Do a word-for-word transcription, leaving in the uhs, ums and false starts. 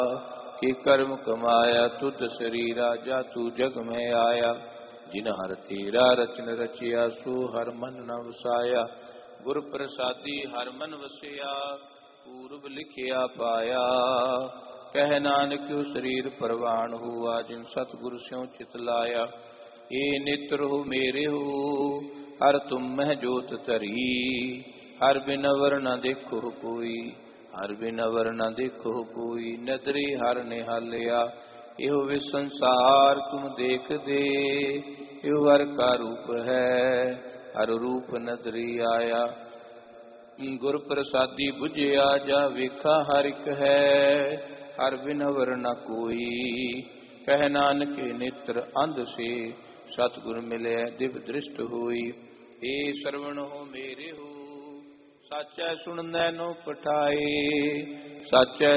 कि कर्म कमाया तुध शरीरा जा तू जग में आया। जिन हर तेरा रचन रचिया सो हर मन न वसाया। गुर प्रसादी हर मन वसिया पूर्व लिखिया पाया। कह नानक क्यों शरीर परवान हुआ जिन सतगुरु स्यों चित लाया। ए नेत्र हो मेरे हो हर तुम मह जोत धरी। हर बिन अवर न देखो कोई हर बिन अवर न देखो कोई। नदरी हर निहालिया एहो वे संसार तुम देख दे। एहो हर का रूप है हर रूप नदरी आया। गुर प्रसादी बुझिया जा वेखा हर एक है। हर बिन अवर न कोई कह नानक नेत्र अंध से सतगुर मिले दिव दृष्ट होई। ए श्रवण हो मेरे हो साचै सुन नैनो पठाए। साचै